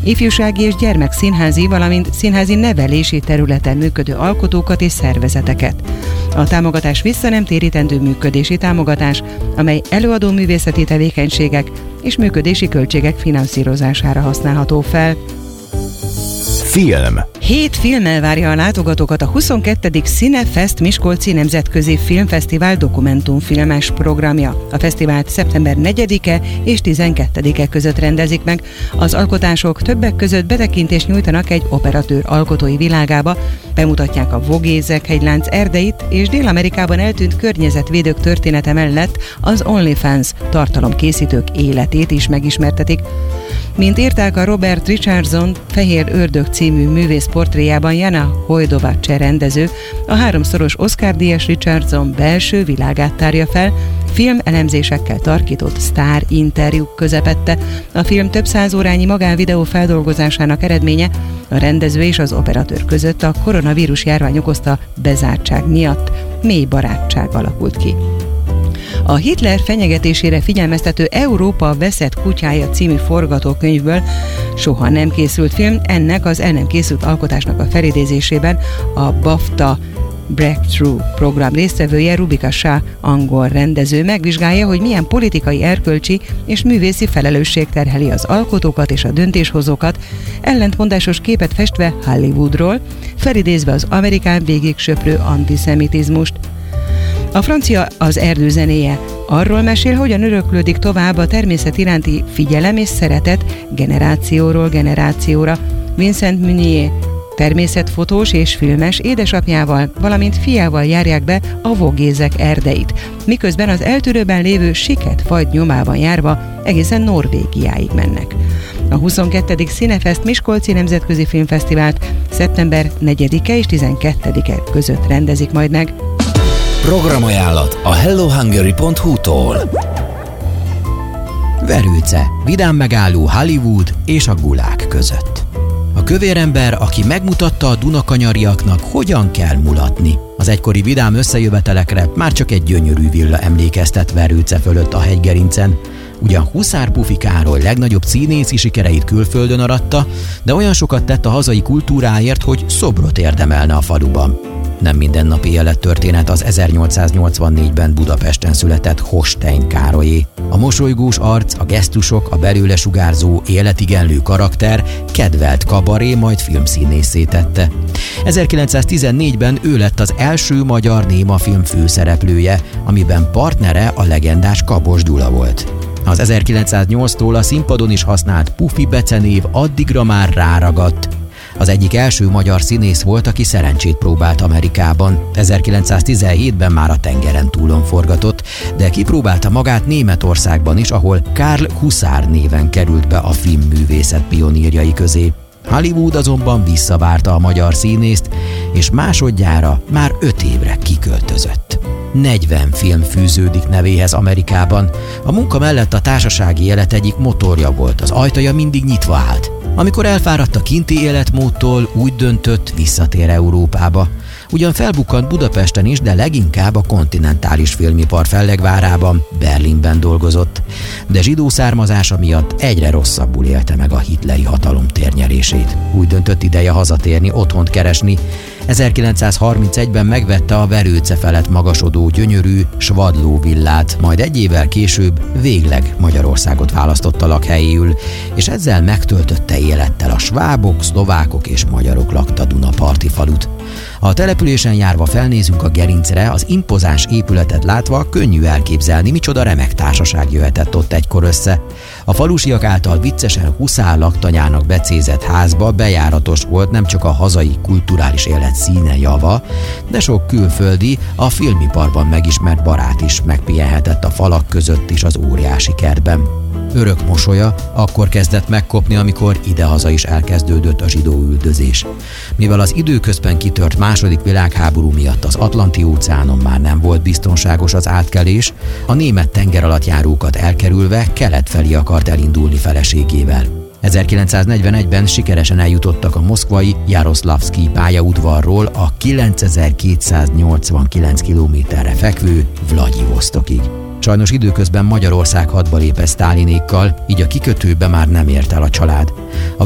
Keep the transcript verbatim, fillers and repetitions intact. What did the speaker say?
ifjúsági és gyermekszínházi, valamint színházi nevelési területen működő alkotókat és szervezeteket. A támogatás visszanemtérítendő működési támogatás, amely előadó művészeti tevékenységek és működési költségek finanszírozására használható fel. Film. Hét filmmel várja a látogatókat a huszonkettő Cinefest Miskolci Nemzetközi Filmfesztivál dokumentumfilmes programja. A fesztivált szeptember negyedike és tizenkettedike között rendezik meg. Az alkotások többek között betekintést nyújtanak egy operatőr alkotói világába, bemutatják a Vogézek hegylánc erdeit és Dél-Amerikában eltűnt környezetvédők története mellett az OnlyFans tartalomkészítők életét is megismertetik. Mint írták a Robert Richardson Fehér ördög című művész portréjában Jana Hojdovacse rendező, a háromszoros Oscar-díjas Richardson belső világát tárja fel, filmelemzésekkel tarkított sztár interjúk közepette. A film több száz órányi magánvideó feldolgozásának eredménye, a rendező és az operatőr között a koronavírus járvány okozta bezártság miatt mély barátság alakult ki. A Hitler fenyegetésére figyelmeztető Európa veszett kutyája című forgatókönyvből soha nem készült film, ennek az el nem készült alkotásnak a felidézésében a BAFTA Breakthrough program résztvevője Rubika Shah angol rendező megvizsgálja, hogy milyen politikai, erkölcsi és művészi felelősség terheli az alkotókat és a döntéshozókat, ellentmondásos képet festve Hollywoodról, felidézve az Amerikán végig söprő antiszemitizmust. A francia Az erdő zenéje arról mesél, hogyan öröklődik tovább a természet iránti figyelem és szeretet generációról generációra. Vincent Munier természetfotós és filmes édesapjával, valamint fiával járják be a Vogézek erdeit, miközben az eltűrőben lévő siket-fagy nyomában járva egészen Norvégiáig mennek. A huszonkettő Cinefest Miskolci Nemzetközi Filmfesztivált szeptember negyedike és tizenkettedike között rendezik majd meg. Programajánlat a hello hungary pont hu-tól. Verőce, vidám megálló Hollywood és a gulák között. A kövérember, aki megmutatta a dunakanyariaknak, hogyan kell mulatni. Az egykori vidám összejövetelekre már csak egy gyönyörű villa emlékeztet Verőce fölött a hegygerincen. Ugyan Huszár Pufi Károly legnagyobb színészi sikereit külföldön aratta, de olyan sokat tett a hazai kultúráért, hogy szobrot érdemelne a faluban. Nem mindennapi élettörténet az ezernyolcszáznyolcvannégyben Budapesten született Hostein Károlyé. A mosolygós arc, a gesztusok, a belőle sugárzó, életigenlő karakter kedvelt kabaré, majd filmszínésszé tette. ezerkilencszáztizennégyben ő lett az első magyar némafilm főszereplője, amiben partnere a legendás Kabos Gyula volt. Az ezerkilencszáznyolctól a színpadon is használt Pufi becenév addigra már ráragadt. Az egyik első magyar színész volt, aki szerencsét próbált Amerikában. ezerkilencszáztizenhétben már a tengeren túlon forgatott, de kipróbálta magát Németországban is, ahol Karl Huszár néven került be a filmművészet pionírjai közé. Hollywood azonban visszavárta a magyar színészt, és másodjára már öt évre kiköltözött. negyven film fűződik nevéhez Amerikában. A munka mellett a társasági élet egyik motorja volt, az ajtaja mindig nyitva állt. Amikor elfáradt a kinti életmódtól, úgy döntött, visszatér Európába. Ugyan felbukkant Budapesten is, de leginkább a kontinentális filmipar fellegvárában, Berlinben dolgozott. De zsidó származása miatt egyre rosszabbul élte meg a hitleri hatalom térnyerését. Úgy döntött, ideje hazatérni, otthont keresni. ezerkilencszázharmincegyben megvette a Verőce felett magasodó gyönyörű Svadló villát, majd egy évvel később végleg Magyarországot választotta lakhelyéül, és ezzel megtöltötte élettel a svábok, szlovákok és magyarok lakta Dunaparti falut. A településen járva felnézünk a gerincre, az impozáns épületet látva könnyű elképzelni, micsoda remek társaság jöhetett ott egykor össze. A falusiak által viccesen Huszár laktanyának becézett házba bejáratos volt nem csak a hazai kulturális élet színe java, de sok külföldi, a filmiparban megismert barát is megpihenhetett a falak között és az óriási kertben. Örök mosolya akkor kezdett megkopni, amikor idehaza is elkezdődött a zsidó üldözés. Mivel az időközben kitört második világháború miatt az Atlanti-óceánon már nem volt biztonságos az átkelés, a német tengeralattjárókat elkerülve kelet felé akart elindulni feleségével. ezerkilencszáznegyvenegyben sikeresen eljutottak a moszkvai Jaroszlavszkij pályaudvarról a kilencezer-kétszáznyolcvankilenc kilométerre fekvő Vlagyivosztokig. Sajnos időközben Magyarország hadba lépett Sztálinékkal, így a kikötőbe már nem ért el a család. A